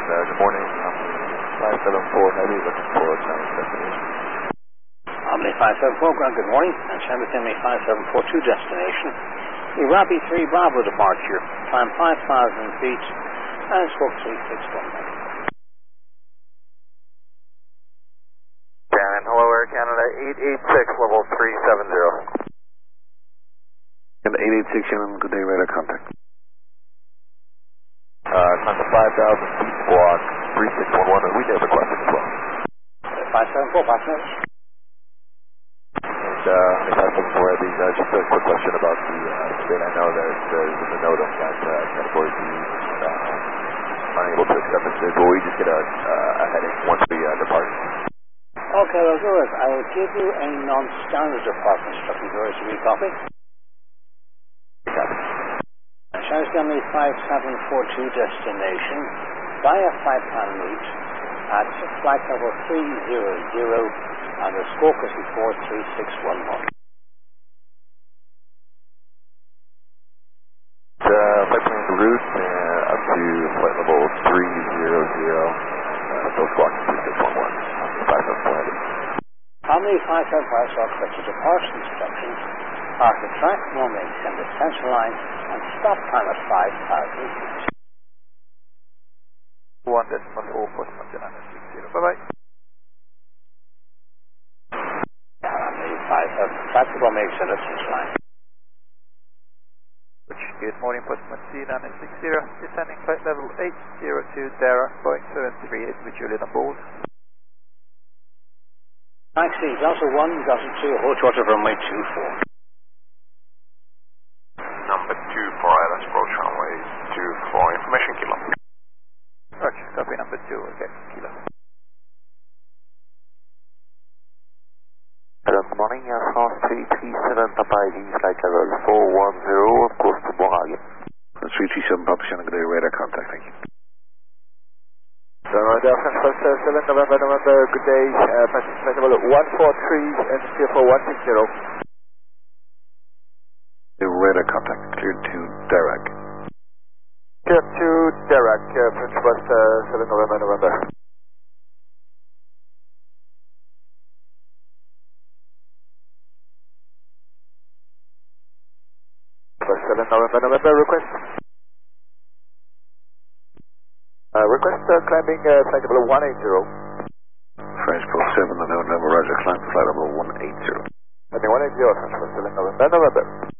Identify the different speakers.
Speaker 1: good morning. 574 Heavy, looking for Chinese destination.
Speaker 2: Omni 574, ground, good morning. And Chambers Emily 5742 destination. Irabi 3 Bravo departure. Climb 5,000 feet and stroke 361.
Speaker 1: Dan, hello Air Canada 886, level 370.
Speaker 3: And 886, Shannon, good day, radar contact.
Speaker 1: Climb to 5,000 feet, block 3611, and we have requested as well.
Speaker 2: 574, passengers.
Speaker 1: And 574 Heavy, just a quick question about the state. I know that there's a note on that category B, unable to accept the state. Will we just get a heading once we depart?
Speaker 2: Okay, well, do it. I will give you a non-standard departure instruction. Yours to be copy. Chambers Emily 5742 destination via Saipan route at flight level 300 and the stroke is before 3611.
Speaker 1: Saipan route up to flight level 300, so squawk 3611. 574 Heavy.
Speaker 2: Omni 575 so expected departure instructions are to track normally extend the central line and stop time at 5,000 feet.
Speaker 1: 1.4 Portsmouth United 60. Bye-bye.
Speaker 2: Omni 575 track the normally extend the central line.
Speaker 1: Good morning, Portsmouth United 60, descending flight level 802 Dara, Boeing 738 with Juliet on board.
Speaker 2: Taxi, Delta 1, Delta 2, hold short of runway 24.
Speaker 1: Number 24, ILS approach runway 24, information Kilo. Roger, copy number 2, okay, Kilo.
Speaker 3: Hello, good morning, Air France 337 Papa ID, flight level 410, of course to Morague. 337 Papa Shannon, good day, radar contact, thank you.
Speaker 1: So, Delta 7 November, good day, passenger flight level 143 and CFO 160.
Speaker 3: Radar contact, cleared to Dirac.
Speaker 1: Cleared to Dirac, French West 7 November. First 7 November, request. Request climbing flight level 180.
Speaker 3: French Coast 7 November, Roger, climb to flight level 180.
Speaker 1: Climbing 180, French West 7 November.